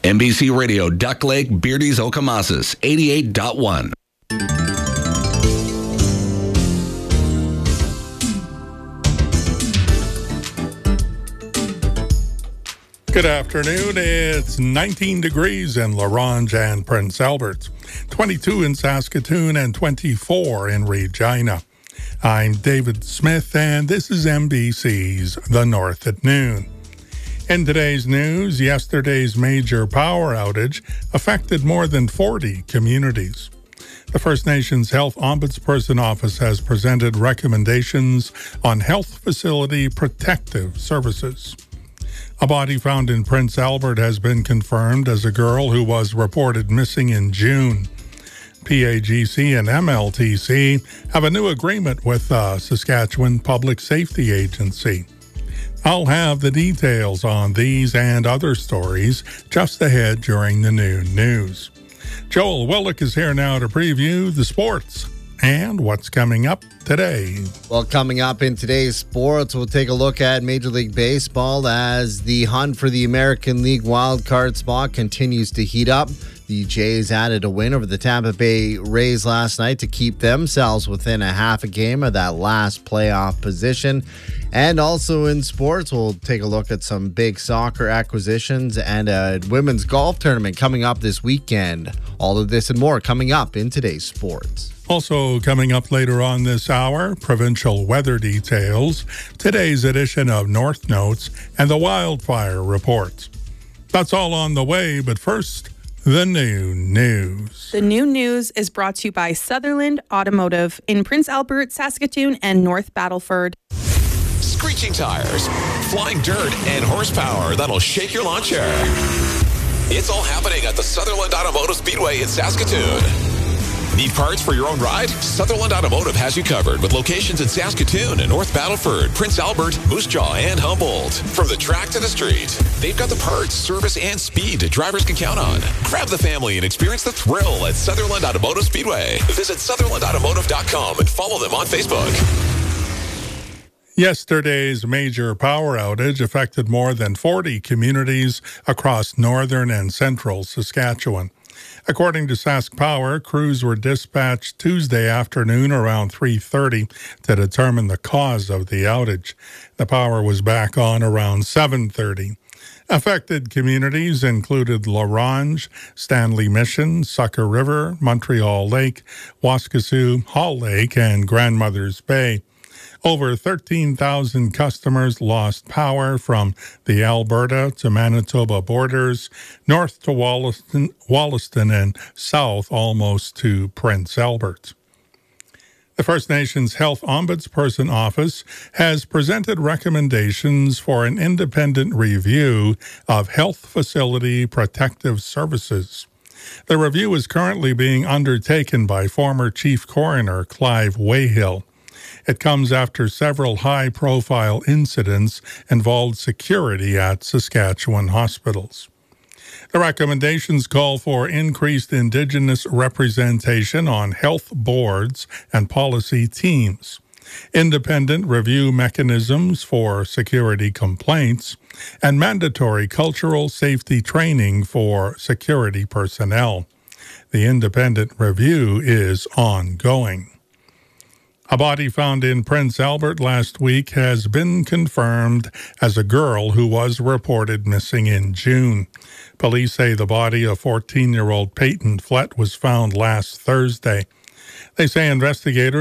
NBC Radio, Duck Lake, Beardy's, Okemasis, 88.1. Good afternoon. It's 19 degrees in La Ronge and Prince Albert, 22 in Saskatoon, and 24 in Regina. I'm David Smith, and this is NBC's The North at Noon. In today's news, yesterday's major power outage affected more than 40 communities. The First Nations Health Ombudsperson Office has presented recommendations on health facility protective services. A body found in Prince Albert has been confirmed as a girl who was reported missing in June. PAGC and MLTC have a new agreement with the Saskatchewan Public Safety Agency. I'll have the details on these and other stories just ahead during the noon news. Joel Willick is here now to preview the sports and what's coming up today. Well, coming up in today's sports, we'll take a look at Major League Baseball as the hunt for the American League wildcard spot continues to heat up. The Jays added a win over the Tampa Bay Rays last night to keep themselves within a half a game of that last playoff position. And also in sports, we'll take a look at some big soccer acquisitions and a women's golf tournament coming up this weekend. All of this and more coming up in today's sports. Also coming up later on this hour, provincial weather details, today's edition of North Notes, and the wildfire reports. That's all on the way, but first, the noon news. The noon news is brought to you by Sutherland Automotive in Prince Albert, Saskatoon, and North Battleford. Screeching tires, flying dirt, and horsepower that'll shake your lawn chair. It's all happening at the Sutherland Automotive Speedway in Saskatoon. Need parts for your own ride? Sutherland Automotive has you covered with locations in Saskatoon and North Battleford, Prince Albert, Moose Jaw, and Humboldt. From the track to the street, they've got the parts, service, and speed drivers can count on. Grab the family and experience the thrill at Sutherland Automotive Speedway. Visit SutherlandAutomotive.com and follow them on Facebook. Yesterday's major power outage affected more than 40 communities across northern and central Saskatchewan. According to Sask Power, crews were dispatched Tuesday afternoon around 3:30 to determine the cause of the outage. The power was back on around 7:30. Affected communities included La Ronge, Stanley Mission, Sucker River, Montreal Lake, Waskesiu, Hall Lake, and Grandmother's Bay. Over 13,000 customers lost power from the Alberta to Manitoba borders, north to Wollaston, and south almost to Prince Albert. The First Nations Health Ombudsperson Office has presented recommendations for an independent review of health facility protective services. The review is currently being undertaken by former Chief Coroner Clive Wayhill. It comes after several high-profile incidents involved security at Saskatchewan hospitals. The recommendations call for increased Indigenous representation on health boards and policy teams, independent review mechanisms for security complaints, and mandatory cultural safety training for security personnel. The independent review is ongoing. A body found in Prince Albert last week has been confirmed as a girl who was reported missing in June. Police say the body of 14-year-old Peyton Flett was found last Thursday. They say investigators